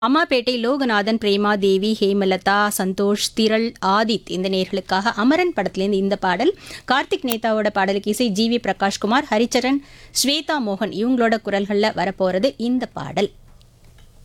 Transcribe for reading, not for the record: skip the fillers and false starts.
அம்மாப்பேட்டை லோகநாதன், பிரேமா தேவி, ஹேமலதா, சந்தோஷ், திரள், ஆதித் இந்த நேர்களுக்காக அமரன் படத்துலேருந்து இந்த பாடல். கார்த்திக் நேதாவோட பாடலுக்கு இசை ஜி வி பிரகாஷ்குமார், ஹரிச்சரன், ஸ்வேதா மோகன் இவங்களோட குரல்களில் வரப்போகிறது இந்த பாடல்.